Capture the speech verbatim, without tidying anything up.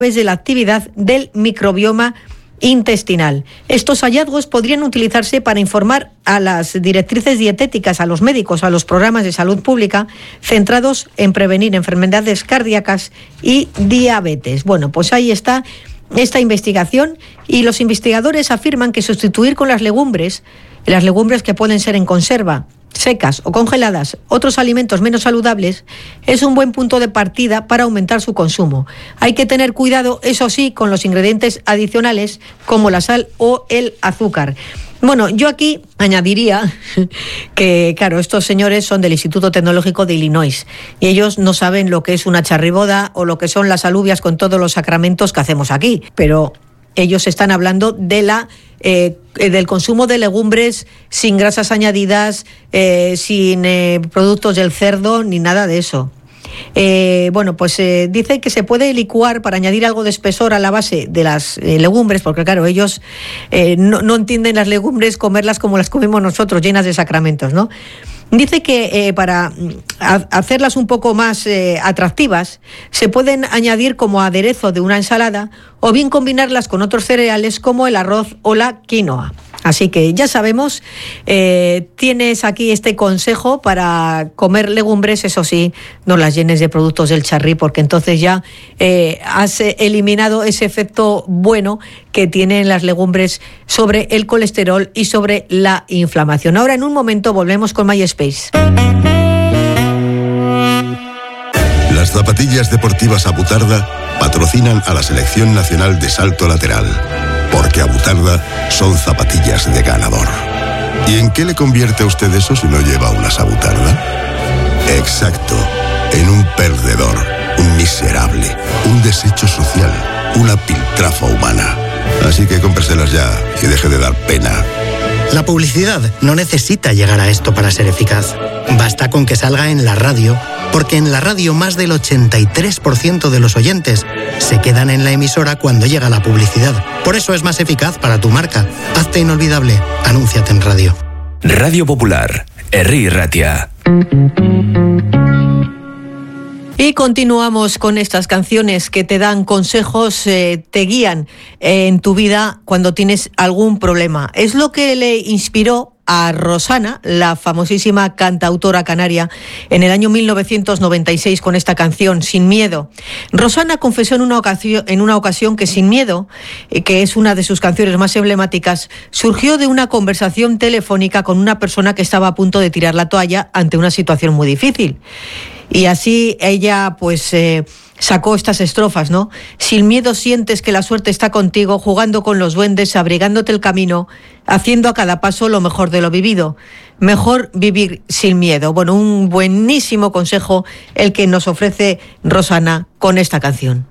de la actividad del microbioma intestinal. Estos hallazgos podrían utilizarse para informar a las directrices dietéticas, a los médicos, a los programas de salud pública centrados en prevenir enfermedades cardíacas y diabetes. Bueno, pues ahí está esta investigación, y los investigadores afirman que sustituir con las legumbres, las legumbres que pueden ser en conserva, secas o congeladas, otros alimentos menos saludables, es un buen punto de partida para aumentar su consumo. Hay que tener cuidado, eso sí, con los ingredientes adicionales como la sal o el azúcar. Bueno, yo aquí añadiría que, claro, estos señores son del Instituto Tecnológico de Illinois y ellos no saben lo que es una charriboda o lo que son las alubias con todos los sacramentos que hacemos aquí, pero ellos están hablando de la eh, del consumo de legumbres sin grasas añadidas, eh, sin eh, productos del cerdo ni nada de eso. Eh, bueno, pues eh, dice que se puede licuar para añadir algo de espesor a la base de las eh, legumbres, porque claro, ellos eh, no, no entienden las legumbres comerlas como las comemos nosotros, llenas de sacramentos, ¿no? Dice que eh, para a, hacerlas un poco más eh, atractivas, se pueden añadir como aderezo de una ensalada o bien combinarlas con otros cereales como el arroz o la quinoa. Así que ya sabemos, eh, tienes aquí este consejo para comer legumbres, eso sí, no las llenes de productos del charrí, porque entonces ya eh, has eliminado ese efecto bueno que tienen las legumbres sobre el colesterol y sobre la inflamación. Ahora, en un momento, volvemos con MySpace. Las zapatillas deportivas Abutarda patrocinan a la Selección Nacional de Salto Lateral, porque Abutarda son zapatillas de ganador. ¿Y en qué le convierte a usted eso si no lleva unas Abutarda? Exacto, en un perdedor, un miserable, un desecho social, una piltrafa humana. Así que cómpreselas ya y deje de dar pena. La publicidad no necesita llegar a esto para ser eficaz. Basta con que salga en la radio, porque en la radio más del ochenta y tres por ciento de los oyentes se quedan en la emisora cuando llega la publicidad. Por eso es más eficaz para tu marca. Hazte inolvidable. Anúnciate en radio. Radio Popular, Herri Ratia. Y continuamos con estas canciones que te dan consejos, eh, te guían eh, en tu vida cuando tienes algún problema. Es lo que le inspiró a Rosana, la famosísima cantautora canaria, en el año mil novecientos noventa y seis con esta canción, Sin Miedo. Rosana confesó en una ocasión, en una ocasión que Sin Miedo, eh, que es una de sus canciones más emblemáticas, surgió de una conversación telefónica con una persona que estaba a punto de tirar la toalla ante una situación muy difícil. Y así ella pues eh, sacó estas estrofas, ¿no? Sin miedo sientes que la suerte está contigo, jugando con los duendes, abrigándote el camino, haciendo a cada paso lo mejor de lo vivido. Mejor vivir sin miedo. Bueno, un buenísimo consejo el que nos ofrece Rosana con esta canción.